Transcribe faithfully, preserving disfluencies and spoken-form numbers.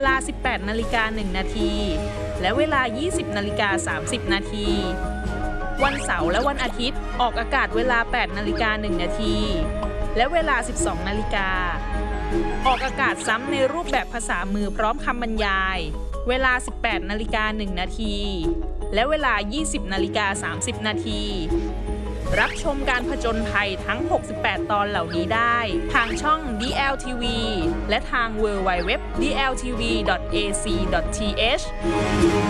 เวลา สิบแปดนาฬิกาหนึ่งนาที และเวลา ยี่สิบนาฬิกาสามสิบนาที วันเสาร์และวันอาทิตย์ออกอากาศเวลา แปดนาฬิกาหนึ่งนาที และเวลา สิบสองนาฬิกา ออกอากาศซ้ำในรูปแบบภาษามือพร้อมคำบรรยาย เวลา สิบแปดนาฬิกาหนึ่งนาที และเวลา ยี่สิบนาฬิกาสามสิบนาที รับชมการผจญภัยทั้ง หกสิบแปด ตอนเหล่านี้ได้ทางช่อง ดี แอล ที วี และทาง ดับเบิลยู ดับเบิลยู ดับเบิลยู ดอท ดี แอล ที วี ดอท เอ ซี ดอท ที เอช